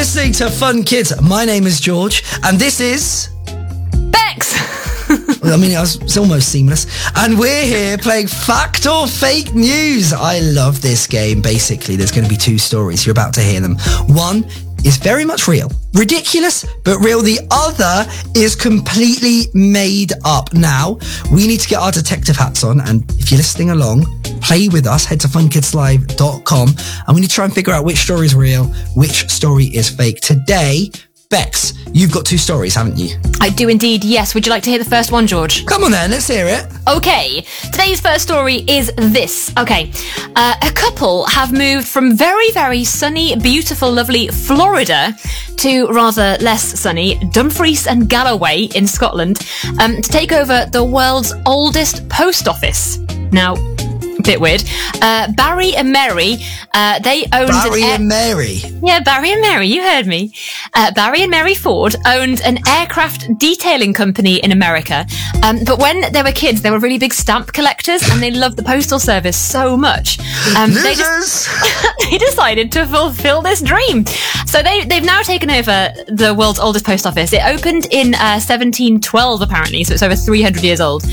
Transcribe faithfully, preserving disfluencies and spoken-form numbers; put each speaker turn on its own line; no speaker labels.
listening to Fun Kids. My name is George, and this is...
Bex!
I mean, it was, it's almost seamless. And we're here playing Fact or Fake News. I love this game. Basically, there's going to be two stories. You're about to hear them. One is very much real. Ridiculous, but real. The other is completely made up. Now, we need to get our detective hats on, and if you're listening along, play with us. Head to fun kids live dot com, and we need to try and figure out which story is real, which story is fake. Today, Bex, you've got two stories, haven't you?
I do indeed, yes. Would you like to hear the first one, George?
Come on then, let's hear it.
Okay, today's first story is this. Okay, uh, a couple have moved from very, very sunny, beautiful, lovely Florida to rather less sunny Dumfries and Galloway in Scotland um, to take over the world's oldest post office. Now, a bit weird. Uh, Barry and Mary, uh, they owned...
Barry
an air-
and Mary?
Yeah, Barry and Mary, you heard me. Uh, Barry and Mary Ford owned an aircraft detailing company in America. Um, but when they were kids, they were really big stamp collectors and they loved the postal service so much. Um, they, just, they decided to fulfill this dream. So they, they've now taken over the world's oldest post office. It opened in uh, seventeen twelve, apparently, so it's over three hundred years old.